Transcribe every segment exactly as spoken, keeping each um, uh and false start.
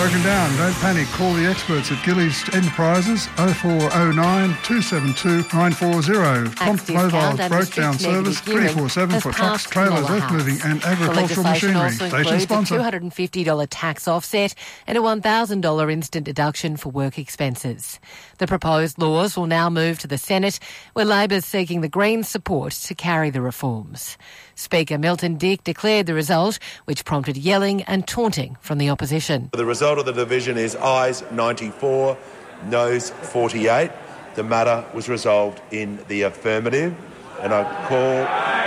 broken down. Don't panic. Call the experts at Gillies Enterprises oh four oh nine, two seven two, nine four zero. Prompt mobile breakdown service twenty-four seven for trucks, trailers, earth moving and agricultural machinery. Station sponsor. A two hundred fifty dollars tax offset and a one thousand dollars instant deduction for work expenses. The proposed laws will now move to the Senate, where Labor's seeking the Greens' support to carry the reforms. Speaker Milton Dick declared the result, which prompted yelling and taunting from the opposition. The result of the division is ayes ninety-four, noes forty-eight. The matter was resolved in the affirmative, and I call,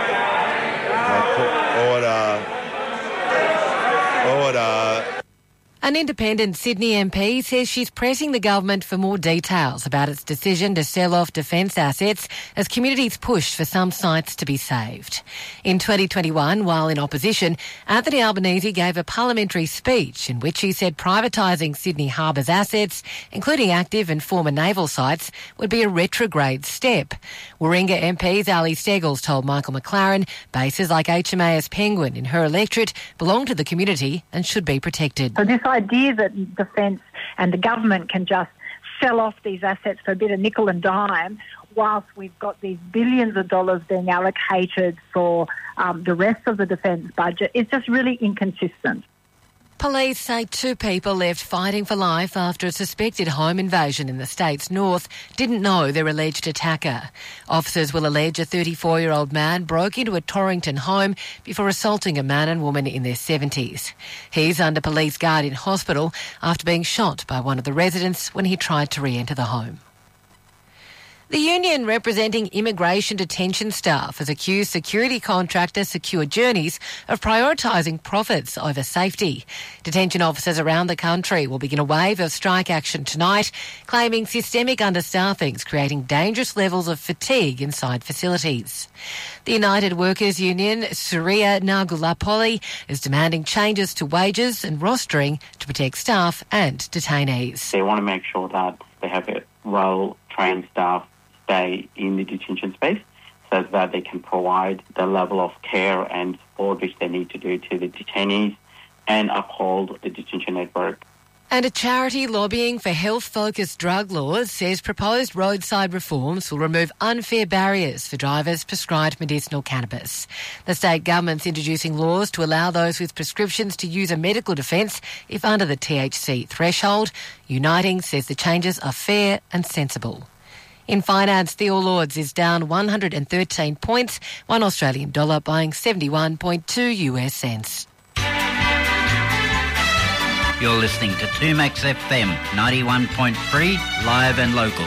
I call order, order. An independent Sydney M P says she's pressing the government for more details about its decision to sell off defence assets as communities pushed for some sites to be saved. In twenty twenty-one, while in opposition, Anthony Albanese gave a parliamentary speech in which he said privatising Sydney Harbour's assets, including active and former naval sites, would be a retrograde step. Warringah M P Ali Steggles told Michael McLaren bases like H M A S Penguin in her electorate belong to the community and should be protected. So this idea that defence and the government can just sell off these assets for a bit of nickel and dime whilst we've got these billions of dollars being allocated for um, the rest of the defence budget is just really inconsistent. Police say two people left fighting for life after a suspected home invasion in the state's north didn't know their alleged attacker. Officers will allege a thirty-four-year-old man broke into a Torrington home before assaulting a man and woman in their seventies. He's under police guard in hospital after being shot by one of the residents when he tried to re-enter the home. The union representing immigration detention staff has accused security contractor Secure Journeys of prioritising profits over safety. Detention officers around the country will begin a wave of strike action tonight, claiming systemic understaffing is creating dangerous levels of fatigue inside facilities. The United Workers Union, Surya Nagulapoli, is demanding changes to wages and rostering to protect staff and detainees. They want to make sure that they have a well-trained staff stay in the detention space so that they can provide the level of care and support which they need to do to the detainees and uphold the detention network. And a charity lobbying for health-focused drug laws says proposed roadside reforms will remove unfair barriers for drivers prescribed medicinal cannabis. The state government's introducing laws to allow those with prescriptions to use a medical defence if under the T H C threshold. Uniting says the changes are fair and sensible. In finance, the All Ords is down one hundred thirteen points, one Australian dollar buying seventy-one point two U S cents. You're listening to two Max F M, ninety-one point three, live and local.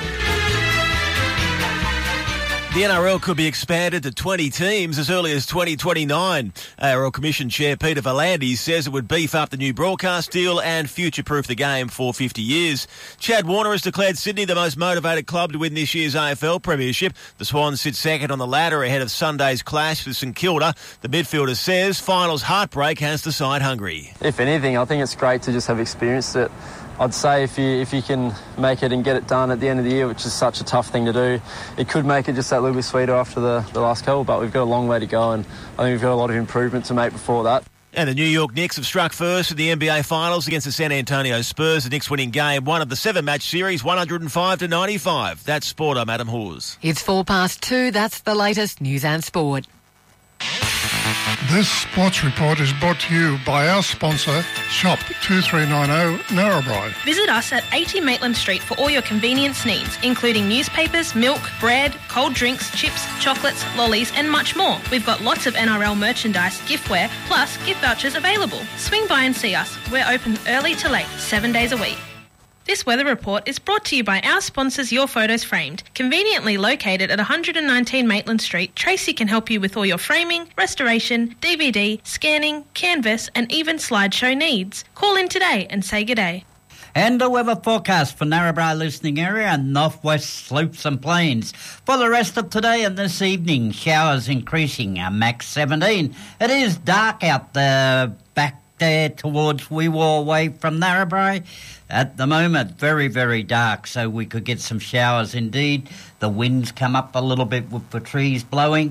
The N R L could be expanded to twenty teams as early as twenty twenty-nine. A R L Commission Chair Peter V'landys says it would beef up the new broadcast deal and future-proof the game for fifty years. Chad Warner has declared Sydney the most motivated club to win this year's A F L Premiership. The Swans sit second on the ladder ahead of Sunday's clash with St Kilda. The midfielder says finals heartbreak has the side hungry. If anything, I think it's great to just have experienced it. I'd say if you if you can make it and get it done at the end of the year, which is such a tough thing to do, it could make it just that little bit sweeter after the, the last couple, but we've got a long way to go and I think we've got a lot of improvement to make before that. And the New York Knicks have struck first in the N B A Finals against the San Antonio Spurs. The Knicks winning game one of the seven-match series, one oh five to ninety-five. That's sport. I'm Adam Hawes. It's four past two. That's the latest news and sport. This sports report is brought to you by our sponsor, Shop two three nine zero Narrabri. Visit us at eighty Maitland Street for all your convenience needs, including newspapers, milk, bread, cold drinks, chips, chocolates, lollies and much more. We've got lots of N R L merchandise, giftware, plus gift vouchers available. Swing by and see us. We're open early to late, seven days a week. This weather report is brought to you by our sponsors Your Photos Framed. Conveniently located at one hundred nineteen Maitland Street, Tracy can help you with all your framing, restoration, D V D, scanning, canvas and even slideshow needs. Call in today and say good day. And the weather forecast for Narrabri listening area and northwest slopes and plains. For the rest of today and this evening, showers increasing, a max seventeen. It is dark out there back there towards Weewaw away from Narrabri. At the moment, very, very dark, so we could get some showers indeed. The winds come up a little bit with the trees blowing.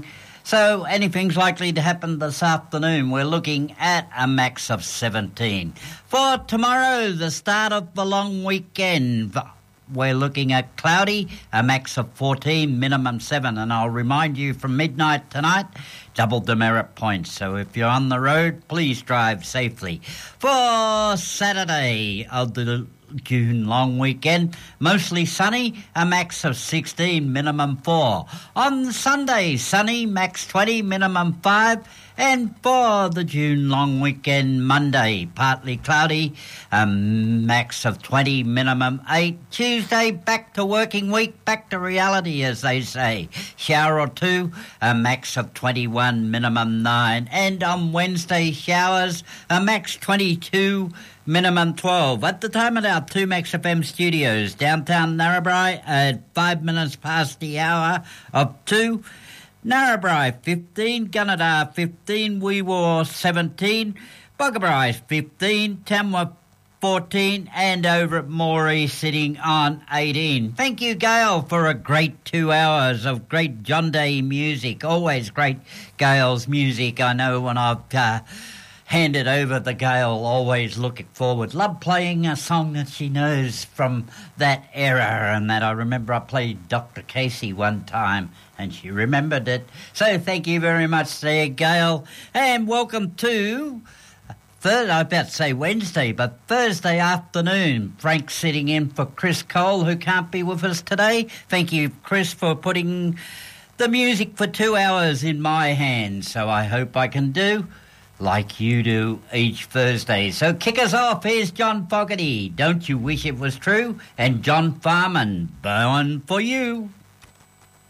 So anything's likely to happen this afternoon. We're looking at a max of seventeen. For tomorrow, the start of the long weekend, we're looking at cloudy, a max of fourteen, minimum seven. And I'll remind you from midnight tonight, double demerit points. So if you're on the road, please drive safely. For Saturday of the June long weekend, mostly sunny, a max of sixteen, minimum four. On Sunday, sunny, max twenty, minimum five. And for the June long weekend, Monday, partly cloudy, a max of twenty, minimum eight. Tuesday, back to working week, back to reality, as they say. Shower or two, a max of twenty-one, minimum nine. And on Wednesday, showers, a max twenty-two, minimum twelve. At the time at our two Max F M studios, downtown Narrabri, at five minutes past the hour of two. Narrabri fifteen, Gunnedah fifteen, Weewar seventeen, Bugabri fifteen, Tamworth fourteen, and over at Moree sitting on eighteen. Thank you, Gail, for a great two hours of great John Day music. Always great Gail's music. I know when I've uh, handed over the Gail, always looking forward. Love playing a song that she knows from that era, and that I remember I played Doctor Casey one time, and she remembered it. So thank you very much there, Gail. And welcome to Third, I about to say Wednesday, but Thursday afternoon. Frank sitting in for Chris Cole, who can't be with us today. Thank you, Chris, for putting the music for two hours in my hands. So I hope I can do like you do each Thursday. So kick us off. Here's John Fogerty, Don't You Wish It Was True? And John Farman, Born For You.